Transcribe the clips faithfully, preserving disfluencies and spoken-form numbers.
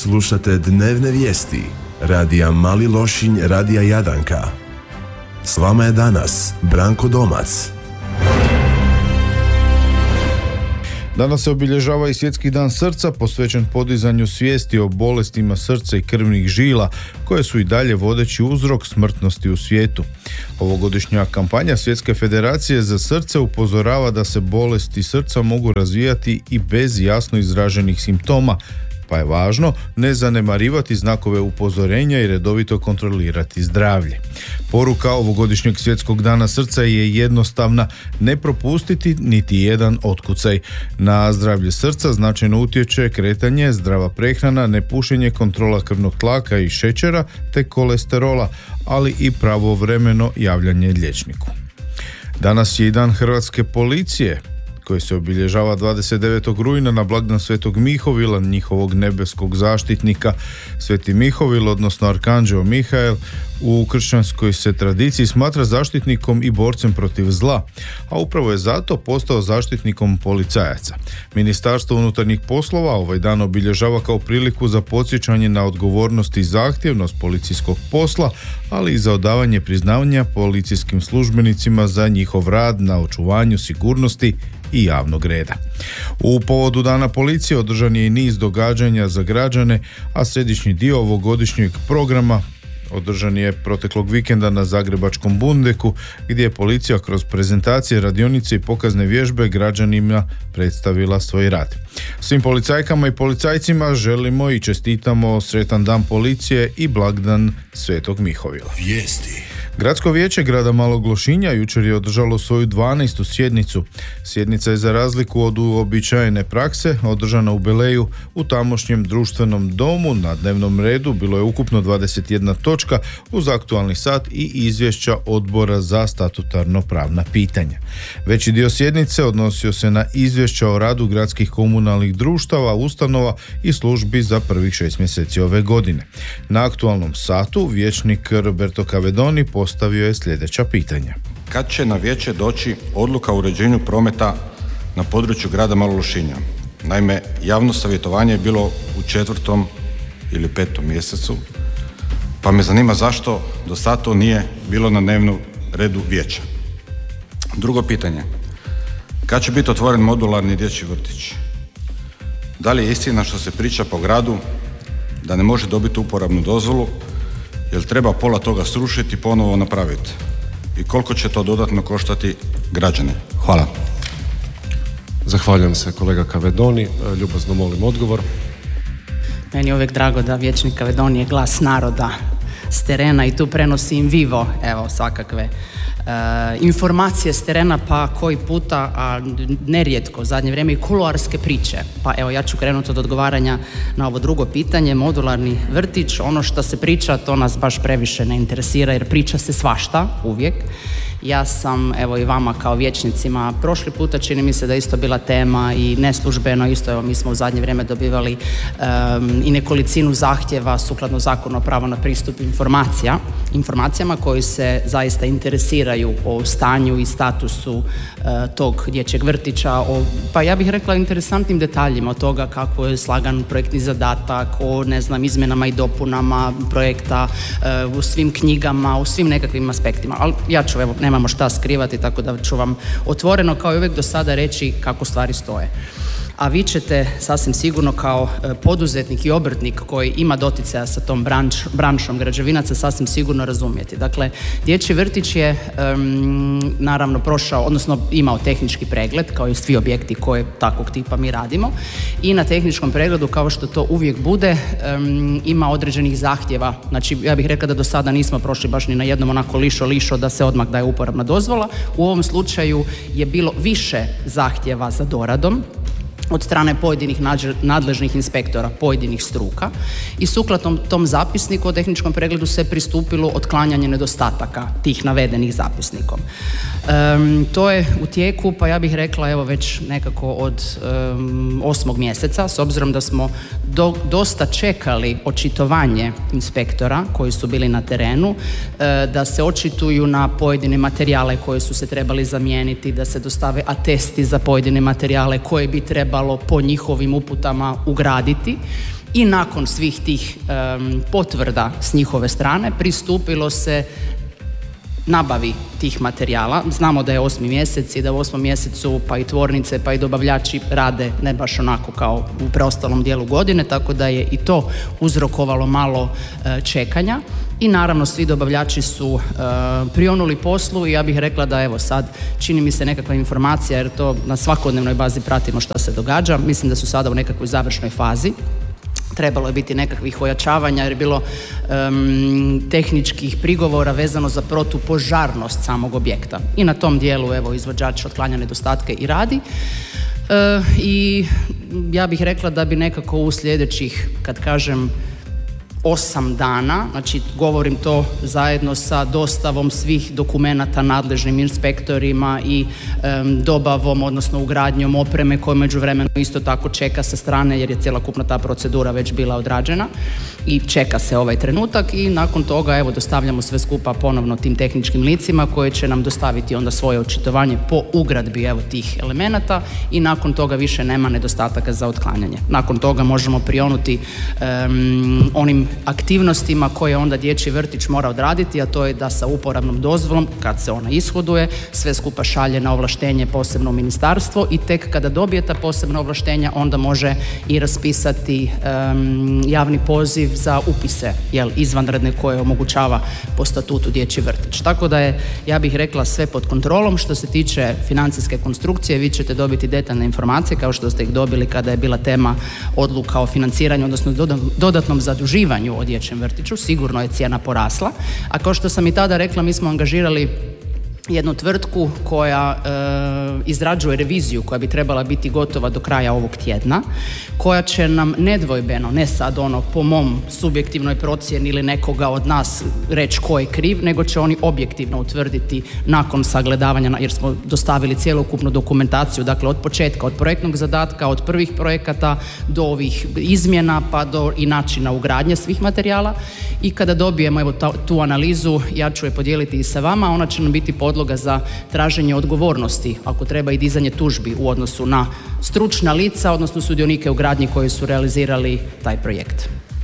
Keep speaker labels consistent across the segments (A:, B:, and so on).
A: Slušate dnevne vijesti radija Mali Lošinj, radija Jadanka. S vama je danas Branko Domac.
B: Danas se obilježava i Svjetski dan srca, posvećen podizanju svijesti o bolestima srca i krvnih žila, koje su i dalje vodeći uzrok smrtnosti u svijetu. Ovogodišnja kampanja Svjetske federacije za srce upozorava da se bolesti srca mogu razvijati i bez jasno izraženih simptoma, pa je važno ne zanemarivati znakove upozorenja i redovito kontrolirati zdravlje. Poruka ovogodišnjeg Svjetskog dana srca je jednostavna: ne propustiti niti jedan otkucaj. Na zdravlje srca značajno utječe kretanje, zdrava prehrana, nepušenje, kontrola krvnog tlaka i šećera te kolesterola, ali i pravovremeno javljanje liječniku. Danas je i dan Hrvatske policije, koji se obilježava dvadeset devetog rujna na blagdan Svetog Mihovila, njihovog nebeskog zaštitnika. Sveti Mihovil, odnosno Arkanđeo Mihael, u kršćanskoj se tradiciji smatra zaštitnikom i borcem protiv zla, a upravo je zato postao zaštitnikom policajaca. Ministarstvo unutarnjih poslova ovaj dan obilježava kao priliku za podsjećanje na odgovornost i zahtjevnost policijskog posla, ali i za odavanje priznavanja policijskim službenicima za njihov rad na očuvanju sigurnosti i javnog reda. U povodu Dana policije održan je i niz događanja za građane, a središnji dio ovogodišnjeg programa održan je proteklog vikenda na Zagrebačkom Bundeku, gdje je policija kroz prezentacije, radionice i pokazne vježbe građanima predstavila svoj rad. Svim policajkama i policajcima želimo i čestitamo sretan dan policije i blagdan Svetog Mihovila.
A: Vijesti.
B: Gradsko vijeće grada Malog Lošinja jučer je održalo svoju dvanaestu sjednicu. Sjednica je za razliku od uobičajene prakse održana u Beleju u tamošnjem društvenom domu. Na dnevnom redu bilo je ukupno dvadeset jedna točka uz aktualni sat i izvješća odbora za statutarno pravna pitanja. Veći dio sjednice odnosio se na izvješća o radu gradskih komunalnih društava, ustanova i službi za prvih šest mjeseci ove godine. Na aktualnom satu vijećnik Roberto Cavedoni postavio je sljedeća pitanja.
C: Kad će na vijeće doći odluka o uređenju prometa na području grada Malog Lošinja? Naime, javno savjetovanje je bilo u četvrtom ili petom mjesecu, pa me zanima zašto do sada to nije bilo na dnevnom redu vijeća. Drugo pitanje, kad će biti otvoren modularni dječji vrtić? Da li je istina što se priča po gradu da ne može dobiti uporabnu dozvolu, jer treba pola toga srušiti i ponovo napraviti? I koliko će to dodatno koštati građane? Hvala.
D: Zahvaljujem se kolega Cavedoni, ljubazno molim odgovor.
E: Meni je uvijek drago da vijećnik Cavedoni je glas naroda s terena i tu prenosi in vivo, evo, svakakve uh, informacije s terena, pa koji puta, a nerijetko, zadnje vrijeme i kuloarske priče. Pa evo, ja ću krenuti od odgovaranja na ovo drugo pitanje. Modularni vrtić, ono što se priča, to nas baš previše ne interesira, jer priča se svašta, uvijek. Ja sam, evo i vama kao vijećnicima, prošli puta čini mi se da je isto bila tema i neslužbeno isto, evo mi smo u zadnje vrijeme dobivali um, i nekolicinu zahtjeva sukladno zakonu o pravu na pristup informacija, informacijama koji se zaista interesiraju o stanju i statusu uh, tog dječjeg vrtića, o, pa ja bih rekla interesantnim detaljima od toga kako je slagan projektni zadatak, o ne znam izmjenama i dopunama projekta, uh, u svim knjigama, u svim nekakvim aspektima, ali ja ću evo nemamo šta skrivati, tako da ću vam otvoreno kao i uvijek do sada reći kako stvari stoje. A vi ćete sasvim sigurno kao poduzetnik i obrtnik koji ima doticaja sa tom branč, branšom građevinaca sasvim sigurno razumjeti. Dakle, dječji vrtić je um, naravno prošao, odnosno imao tehnički pregled kao i svi objekti koje takvog tipa mi radimo, i na tehničkom pregledu, kao što to uvijek bude, um, ima određenih zahtjeva. Znači, ja bih rekla da do sada nismo prošli baš ni na jednom onako lišo lišo da se odmah daje uporabna dozvola. U ovom slučaju je bilo više zahtjeva za doradom od strane pojedinih nadležnih inspektora, pojedinih struka, i sukladno tom zapisniku o tehničkom pregledu se pristupilo otklanjanje nedostataka tih navedenih zapisnikom. Um, to je u tijeku, pa ja bih rekla evo već nekako od um, osmog mjeseca, s obzirom da smo do, dosta čekali očitovanje inspektora koji su bili na terenu, uh, da se očituju na pojedine materijale koje su se trebali zamijeniti, da se dostave atesti za pojedine materijale koje bi trebalo po njihovim uputama ugraditi. I nakon svih tih um, potvrda s njihove strane pristupilo se nabavi tih materijala. Znamo da je osmi mjesec i da u osmom mjesecu pa i tvornice pa i dobavljači rade ne baš onako kao u preostalom dijelu godine, tako da je i to uzrokovalo malo e, čekanja. I naravno svi dobavljači su e, prionuli poslu i ja bih rekla da evo sad čini mi se nekakva informacija, jer to na svakodnevnoj bazi pratimo šta se događa. Mislim da su sada u nekakvoj završnoj fazi. Trebalo je biti nekakvih ojačavanja jer je bilo um, tehničkih prigovora vezano za protupožarnost samog objekta. I na tom dijelu evo izvođač otklanja nedostatke i radi. E, I ja bih rekla da bi nekako u sljedećih, kad kažem osam dana, znači govorim to zajedno sa dostavom svih dokumenata nadležnim inspektorima i um, dobavom, odnosno ugradnjom opreme koja međuvremeno isto tako čeka sa strane jer je cjelokupna ta procedura već bila odrađena i čeka se ovaj trenutak i nakon toga evo dostavljamo sve skupa ponovno tim tehničkim licima koje će nam dostaviti onda svoje očitovanje po ugradbi evo tih elemenata i nakon toga više nema nedostataka za otklanjanje. Nakon toga možemo prionuti um, onim aktivnostima koje onda dječji vrtić mora odraditi, a to je da sa uporabnom dozvolom, kad se ona ishoduje, sve skupa šalje na ovlaštenje posebno ministarstvo i tek kada dobije ta posebna ovlaštenja onda može i raspisati um, javni poziv za upise jel, izvanredne koje omogućava po statutu dječji vrtić. Tako da je, ja bih rekla, sve pod kontrolom. Što se tiče financijske konstrukcije, vi ćete dobiti detaljne informacije kao što ste ih dobili kada je bila tema odluka o financiranju, odnosno dodatnom zaduživanju o dječjem vrtiću. Sigurno je cijena porasla, a kao što sam i tada rekla, mi smo angažirali jednu tvrtku koja e, izrađuje reviziju koja bi trebala biti gotova do kraja ovog tjedna, koja će nam nedvojbeno, ne sad ono po mom subjektivnoj procjeni ili nekoga od nas reći ko je kriv, nego će oni objektivno utvrditi nakon sagledavanja, jer smo dostavili cjelokupnu dokumentaciju, dakle od početka, od projektnog zadatka, od prvih projekata do ovih izmjena pa do i načina ugradnje svih materijala i kada dobijemo evo ta, tu analizu, ja ću je podijeliti i sa vama, ona će nam biti podloga za traženje odgovornosti, ako treba i dizanje tužbi u odnosu na stručna lica, odnosno sudionike u gradnji koji su realizirali taj projekt.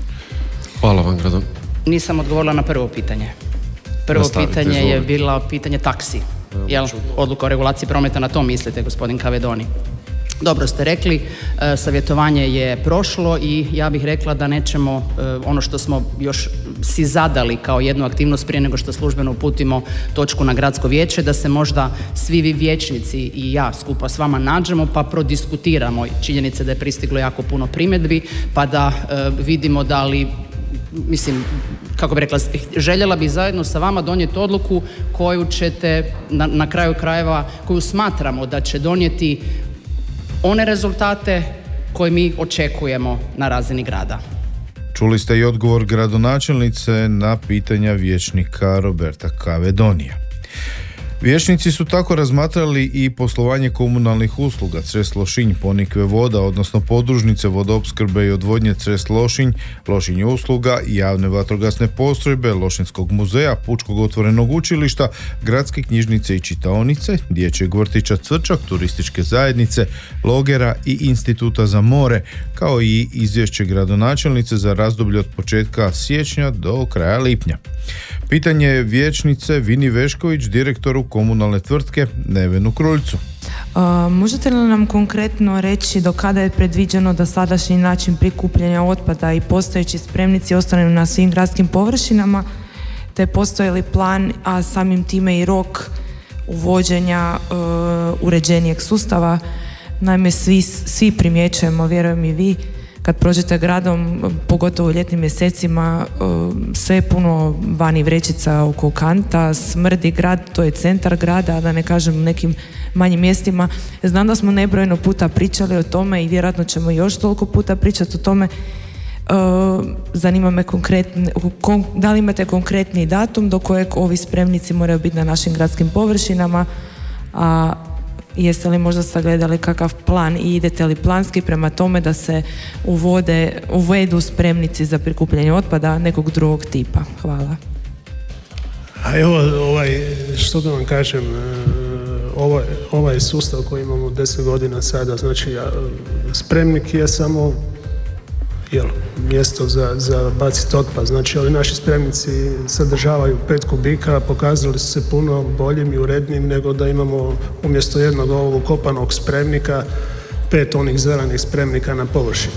D: Hvala vam, Grado.
E: Nisam odgovorila na prvo pitanje. Prvo
D: Nastavite,
E: pitanje
D: izvolite.
E: je bilo pitanje taksi. Jel, odluka o regulaciji prometa, na to mislite, gospodin Kavedoni? Dobro ste rekli, e, savjetovanje je prošlo i ja bih rekla da nećemo, e, ono što smo još si zadali kao jednu aktivnost prije nego što službeno uputimo točku na gradsko vijeće, da se možda svi vi vijećnici i ja skupa s vama nađemo pa prodiskutiramo činjenice da je pristiglo jako puno primjedbi pa da e, vidimo da li, mislim, kako bih rekla, željela bi zajedno sa vama donijeti odluku koju ćete na, na kraju krajeva, koju smatramo da će donijeti one rezultate koje mi očekujemo na razini grada.
B: Čuli ste i odgovor gradonačelnice na pitanja vijećnika Roberta Kavedonija. Vijećnici su tako razmatrali i poslovanje komunalnih usluga Cres Lošinj, Ponikve voda, odnosno podružnice vodoopskrbe i odvodnje Cres Lošinj, Lošinj usluga, javne vatrogasne postrojbe, Lošinjskog muzeja, Pučkog otvorenog učilišta, gradske knjižnice i čitaonice, dječjeg vrtića Cvrčak, turističke zajednice, logera i instituta za more, kao i izvješće gradonačelnice za razdoblje od početka siječnja do kraja lipnja. Pitanje je vijećnice Vini Vešković, direktoru komunalne tvrtke Nevenu Kruljcu.
F: Uh, možete li nam konkretno reći do kada je predviđeno da sadašnji način prikupljanja otpada i postojeći spremnici ostanu na svim gradskim površinama, te postoji li plan, a samim time i rok uvođenja uh, uređenijeg sustava? Naime, svi, svi primjećujemo, vjerujem i vi, kad prođete gradom, pogotovo u ljetnim mjesecima, sve je puno vani vrećica oko kanta, smrdi grad, to je centar grada, da ne kažem u nekim manjim mjestima. Znam da smo nebrojeno puta pričali o tome i vjerojatno ćemo još toliko puta pričati o tome. Zanima me konkretni, da li imate konkretni datum do kojeg ovi spremnici moraju biti na našim gradskim površinama, a jeste li možda sagledali kakav plan i idete li planski prema tome da se uvode, uvedu spremnici za prikupljanje otpada nekog drugog tipa? Hvala.
G: A evo, ovaj, što da vam kažem, ovaj, ovaj sustav koji imamo deset godina sada, znači spremnik je samo jel, mjesto za, za baciti otpad. Znači, ovi naši spremnici sadržavaju pet kubika, pokazali su se puno boljim i urednijim nego da imamo umjesto jednog ovog ukopanog spremnika pet onih zelenih spremnika na površini.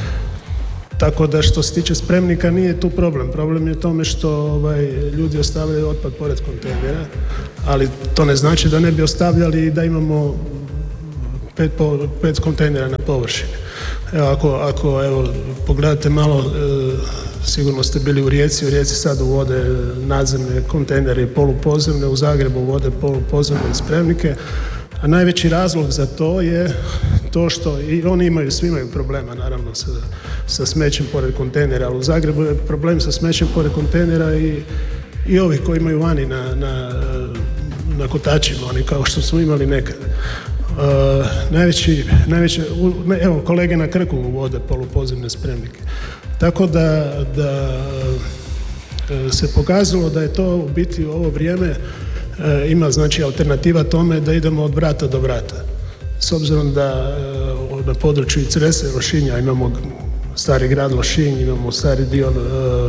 G: Tako da što se tiče spremnika nije tu problem. Problem je u tome što ovaj, ljudi ostavljaju otpad pored kontejnera, ali to ne znači da ne bi ostavljali i da imamo pet, po, pet kontejnera na površini. Evo, ako, ako evo, pogledate malo, e, sigurno ste bili u Rijeci, u Rijeci sad uvode nadzemne kontejnere i polupozemne, u Zagrebu uvode polupozemne spremnike, a najveći razlog za to je to što i oni imaju, svi imaju problema naravno sa, sa smećem pored kontejnera, ali u Zagrebu je problem sa smećem pored kontejnera i, i ovih koji imaju vani na, na, na kotačima, oni kao što smo imali nekad. Uh, najveći, najveći, ne, evo kolege na Krku uvode polupozemne spremnike. Tako da, da se pokazalo da je to u biti u ovo vrijeme uh, ima znači alternativa tome da idemo od vrata do vrata. S obzirom da uh, na području i Cresa i Lošinja imamo stari grad Lošinj, imamo stari dio uh,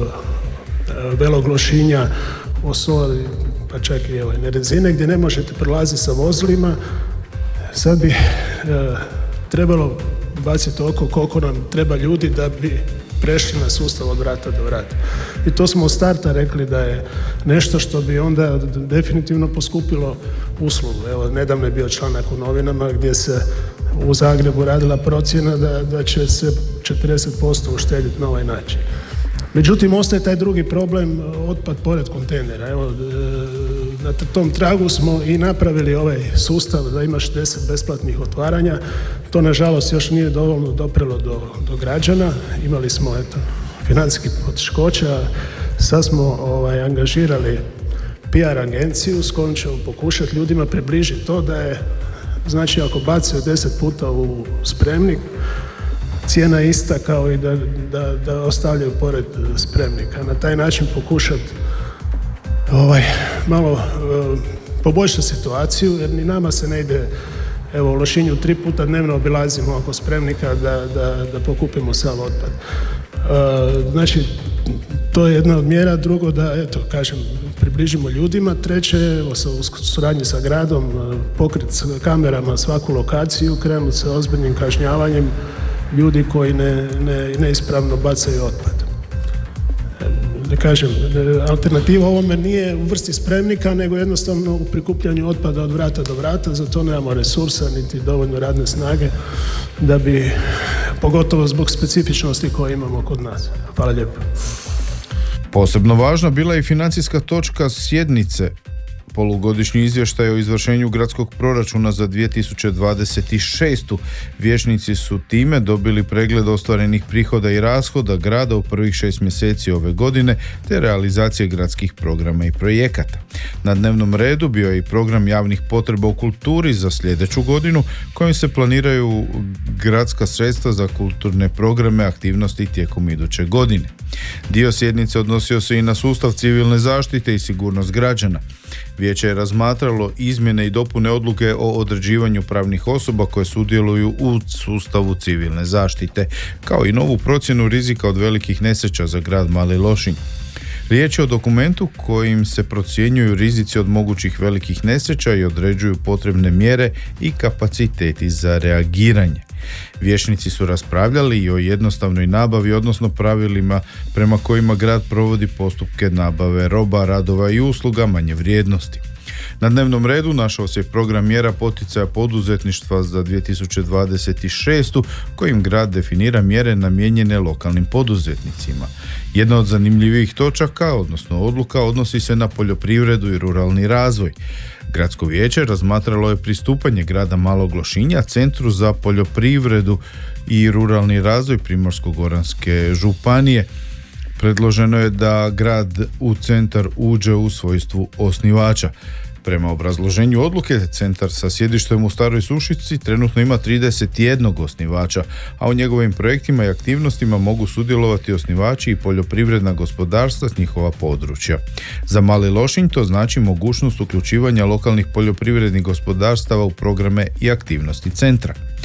G: uh, Velog Lošinja, Osor, pa čak i evo, Nerezine gdje ne možete prolaziti sa vozilima. Sad bi e, trebalo baciti oko koliko nam treba ljudi da bi prešli na sustav od vrata do vrata. I to smo od starta rekli da je nešto što bi onda definitivno poskupilo uslugu. Evo, nedavno je bio članak u novinama gdje se u Zagrebu radila procjena da, da će se četrdeset posto uštediti na ovaj način. Međutim, ostaje taj drugi problem, otpad pored kontejnera. Evo, na tom tragu smo i napravili ovaj sustav da ima šezdeset besplatnih otvaranja. To, nažalost, još nije dovoljno doprelo do, do građana. Imali smo, eto, financijskih poteškoća. Sad smo ovaj, angažirali P R agenciju s kojom ćemo pokušati ljudima približiti to da je, znači, ako bace deset puta u spremnik, cijena je ista kao i da, da, da ostavljaju pored spremnika. Na taj način pokušati ovaj, malo uh, poboljšati situaciju, jer ni nama se ne ide, evo u Lošinju tri puta dnevno obilazimo oko spremnika da, da, da pokupimo sav otpad. Uh, znači, to je jedna od mjera. Drugo, da, eto, kažem, približimo ljudima. Treće, evo, sa, u suradnji sa gradom, pokrit s kamerama svaku lokaciju, krenuti sa ozbiljnim kažnjavanjem ljudi koji ne, ne, neispravno bacaju otpad. Da kažem, alternativa ovome nije u vrsti spremnika, nego jednostavno u prikupljanju otpada od vrata do vrata. Za to nemamo resursa niti dovoljno radne snage da bi, pogotovo zbog specifičnosti koje imamo kod nas. Hvala lijepo.
B: Posebno važna bila je i financijska točka sjednice. Polugodišnji izvještaj o izvršenju gradskog proračuna za dvije tisuće dvadeset šestu. Vijećnici su time dobili pregled ostvarenih prihoda i rashoda grada u prvih šest mjeseci ove godine te realizacije gradskih programa i projekata. Na dnevnom redu bio je i program javnih potreba u kulturi za sljedeću godinu kojim se planiraju gradska sredstva za kulturne programe aktivnosti tijekom iduće godine. Dio sjednice odnosio se i na sustav civilne zaštite i sigurnost građana. Vijeće je razmatralo izmjene i dopune odluke o određivanju pravnih osoba koje sudjeluju u sustavu civilne zaštite, kao i novu procjenu rizika od velikih nesreća za grad Mali Lošinj. Riječ je o dokumentu kojim se procjenjuju rizici od mogućih velikih nesreća i određuju potrebne mjere i kapaciteti za reagiranje. Vijećnici su raspravljali i o jednostavnoj nabavi, odnosno pravilima prema kojima grad provodi postupke nabave roba, radova i usluga manje vrijednosti. Na dnevnom redu našao se program mjera poticaja poduzetništva za dvije tisuće dvadeset šestu kojim grad definira mjere namijenjene lokalnim poduzetnicima. Jedna od zanimljivih točaka, odnosno odluka, odnosi se na poljoprivredu i ruralni razvoj. Gradsko vijeće razmatralo je pristupanje grada Malog Lošinja Centru za poljoprivredu i ruralni razvoj Primorsko-goranske županije. Predloženo je da grad u centar uđe u svojstvu osnivača. Prema obrazloženju odluke, centar sa sjedištem u Staroj Sušici trenutno ima trideset jedan osnivača, a u njegovim projektima i aktivnostima mogu sudjelovati osnivači i poljoprivredna gospodarstva s njihova područja. Za Mali Lošinj to znači mogućnost uključivanja lokalnih poljoprivrednih gospodarstava u programe i aktivnosti centra.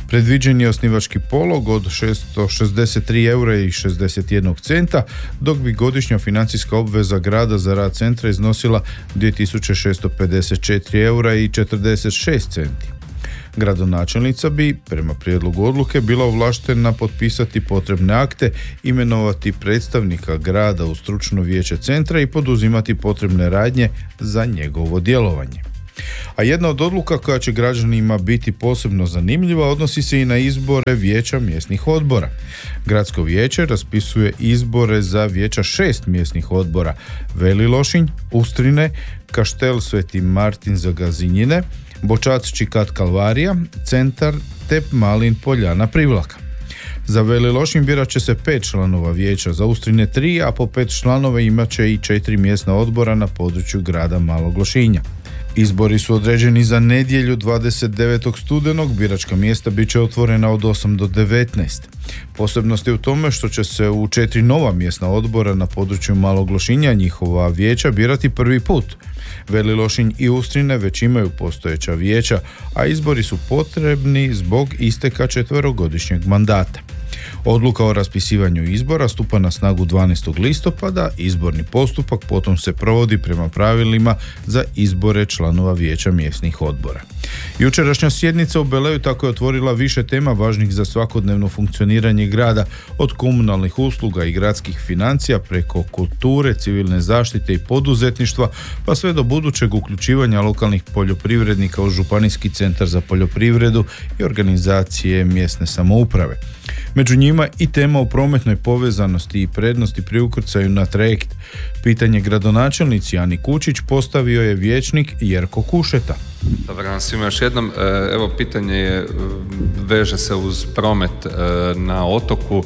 B: Predviđen je osnivački polog od šesto šezdeset tri eura i šezdeset jedan centa, dok bi godišnja financijska obveza grada za rad centra iznosila dvije tisuće šesto pedeset četiri eura i četrdeset šest centi. Gradonačelnica bi, prema prijedlogu odluke, bila ovlaštena potpisati potrebne akte, imenovati predstavnika grada u stručno vijeće centra i poduzimati potrebne radnje za njegovo djelovanje. A jedna od odluka koja će građanima biti posebno zanimljiva odnosi se i na izbore vijeća mjesnih odbora. Gradsko vijeće raspisuje izbore za vijeća šest mjesnih odbora: Veli Lošinj, Ustrine, Kaštel Sveti Martin za Gazinjine, Bočac Čikat Kalvarija, Centar te Malin Poljana Privlaka. Za Veli Lošinj birat će se pet članova vijeća, za Ustrine tri, a po pet članova imat će i četiri mjesna odbora na području grada Malog Lošinja. Izbori su određeni za nedjelju dvadeset devetog studenog, biračka mjesta bit će otvorena od osam do devetnaest. Posebnost je u tome što će se u četiri nova mjesna odbora na području Malog Lošinja njihova vijeća birati prvi put. Veli Lošinj i Ustrine već imaju postojeća vijeća, a izbori su potrebni zbog isteka četverogodišnjeg mandata. Odluka o raspisivanju izbora stupa na snagu dvanaestog listopada, izborni postupak potom se provodi prema pravilima za izbore članova vijeća mjesnih odbora. Jučerašnja sjednica u Beleju tako je otvorila više tema važnih za svakodnevno funkcioniranje grada, od komunalnih usluga i gradskih financija preko kulture, civilne zaštite i poduzetništva, pa sve do budućeg uključivanja lokalnih poljoprivrednika u Županijski centar za poljoprivredu i organizacije mjesne samouprave. Među njima i tema o prometnoj povezanosti i prednosti pri ukrcaju na trajekt. Pitanje gradonačelnici Ani Kučić postavio je vijećnik Jerko Kušeta.
H: Dobar dan svima još jednom. Evo, pitanje je, veže se uz promet na otoku.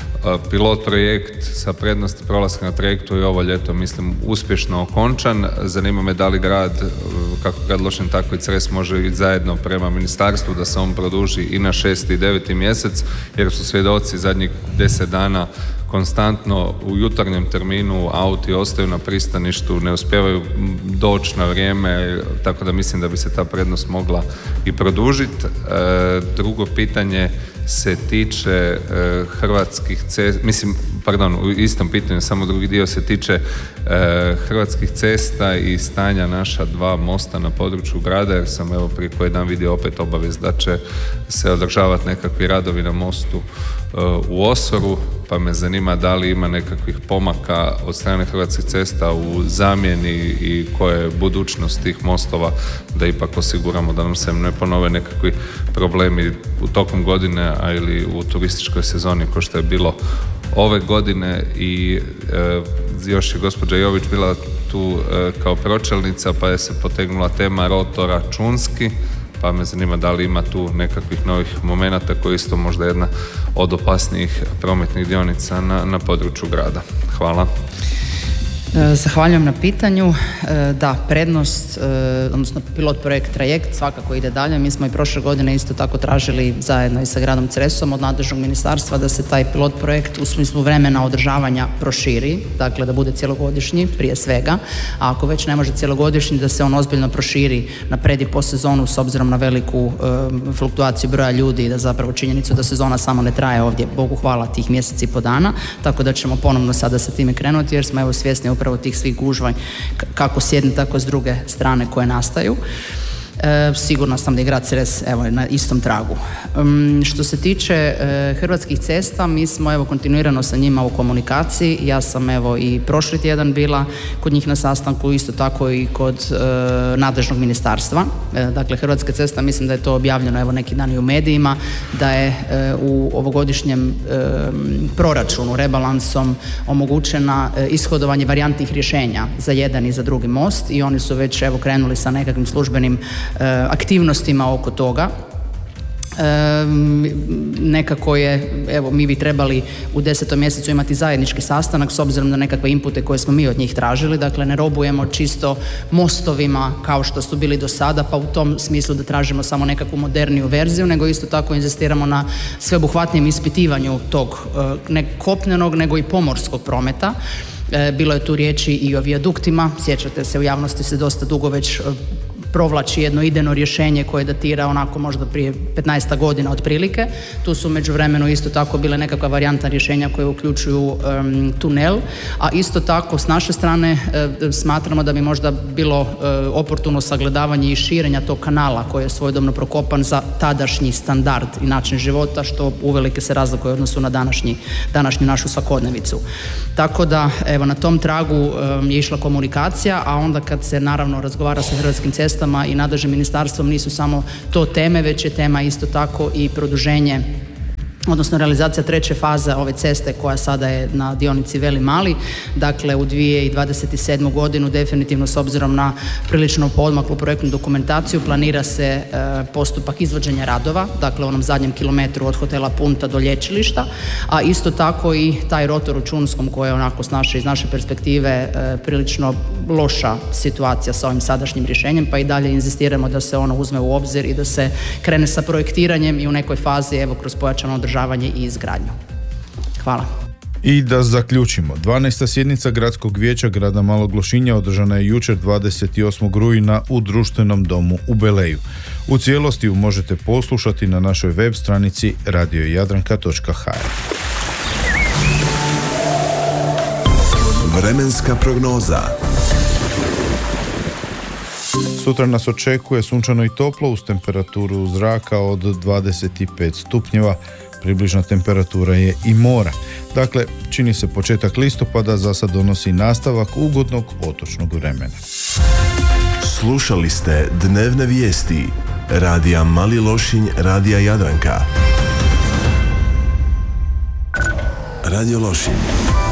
H: Pilot projekt sa prednosti prolaska na trajektu je ovo ljeto, mislim, uspješno okončan. Zanima me da li grad, kako grad Lošinj, tako i Cres može ići zajedno prema ministarstvu da se on produži i na šesti i deveti mjesec, jer su svjedoci zadnjih deset dana konstantno u jutarnjem terminu auti ostaju na pristaništu, ne uspijevaju doći na vrijeme, tako da mislim da bi se ta prednost mogla i produžiti. E, drugo pitanje se tiče e, hrvatskih cesta, mislim, pardon, u istom pitanju, samo drugi dio se tiče e, hrvatskih cesta i stanja naša dva mosta na području grada, jer sam evo prije koji dan vidio opet obavijest da će se održavati nekakvi radovi na mostu e, u Osoru, pa me zanima da li ima nekakvih pomaka od strane Hrvatskih cesta u zamjeni i koja je budućnost tih mostova, da ipak osiguramo da nam se ne ponove nekakvi problemi u tokom godine, a ili u turističkoj sezoni kao što je bilo ove godine. I e, još je gospođa Jović bila tu e, kao pročelnica, pa je se potegnula tema rotora Čunski, pa me zanima da li ima tu nekakvih novih momenata koji je isto možda jedna od opasnijih prometnih dionica na, na području grada. Hvala.
E: Zahvaljujem na pitanju. Da, prednost, odnosno pilot projekt Trajekt svakako ide dalje. Mi smo i prošle godine isto tako tražili zajedno i sa gradom Cresom od nadležnog ministarstva da se taj pilot projekt u smislu vremena održavanja proširi, dakle da bude cjelogodišnji prije svega, a ako već ne može cjelogodišnji da se on ozbiljno proširi na pred i post sezonu s obzirom na veliku e, fluktuaciju broja ljudi i da zapravo činjenicu da sezona samo ne traje ovdje, Bogu hvala, tih mjeseci i po dana, tako da ćemo ponovno sada sa time krenuti jer smo evo svjesni upravo tih svih gužva kako s jedne tako s druge strane koje nastaju. E, sigurno sam da je grad Cres evo, na istom tragu. Um, što se tiče e, Hrvatskih cesta, mi smo evo kontinuirano sa njima u komunikaciji. Ja sam evo i prošli tjedan bila kod njih na sastanku, isto tako i kod e, nadležnog ministarstva. E, dakle, Hrvatske cesta, mislim da je to objavljeno evo neki dan i u medijima, da je e, u ovogodišnjem e, proračunu, rebalansom omogućena e, ishodovanje varijantnih rješenja za jedan i za drugi most i oni su već evo krenuli sa nekakvim službenim aktivnostima oko toga. E, nekako je, evo mi bi trebali u desetom mjesecu imati zajednički sastanak s obzirom na nekakve inpute koje smo mi od njih tražili, dakle ne robujemo čisto mostovima kao što su bili do sada, pa u tom smislu da tražimo samo nekakvu moderniju verziju, nego isto tako inzistiramo na sveobuhvatnijem ispitivanju tog ne kopnenog nego i pomorskog prometa. Bilo je tu riječi i o vijaduktima, sjećate se, u javnosti se dosta dugo već provlači jedno idejno rješenje koje datira onako možda prije petnaest godina otprilike. Tu su u međuvremenu isto tako bile nekakva varijanta rješenja koje uključuju um, tunel, a isto tako s naše strane uh, smatramo da bi možda bilo uh, oportuno sagledavanje i širenja tog kanala koji je svojedobno prokopan za tadašnji standard i način života, što uvelike se razlikuje u odnosu na današnji, današnju našu svakodnevicu. Tako da, evo, na tom tragu um, je išla komunikacija, a onda kad se naravno razgovara sa Hrvatskim cestama i nadležnim ministarstvom, nisu samo to teme, već je tema isto tako i produženje, odnosno realizacija treće faze ove ceste koja sada je na dionici Veli Mali. Dakle, u dvije tisuće dvadeset sedmu godinu definitivno s obzirom na prilično poodmaklu projektnu dokumentaciju planira se e, postupak izvođenja radova, dakle u onom zadnjem kilometru od hotela Punta do lječilišta, a isto tako i taj rotor u Čunskom koji je onako s naše, iz naše perspektive e, prilično loša situacija sa ovim sadašnjim rješenjem, pa i dalje inzistiramo da se ono uzme u obzir i da se krene sa projektiranjem i u nekoj fazi, evo, kroz pojačano održavanje i izgradnju. Hvala.
B: I da zaključimo, dvanaesta sjednica Gradskog vijeća grada Malog Lošinja održana je jučer dvadeset osmog rujna u Društvenom domu u Beleju. U cijelosti ju možete poslušati na našoj web stranici radio jadranka točka ha er.
A: Vremenska prognoza.
B: Sutra nas očekuje sunčano i toplo uz temperaturu zraka od dvadeset pet stupnjeva. Približna temperatura je i mora. Dakle, čini se početak listopada, za sad donosi nastavak ugodnog otočnog vremena.
A: Slušali ste dnevne vijesti radija Mali Lošinj, radija Jadranka. Radio Lošinj.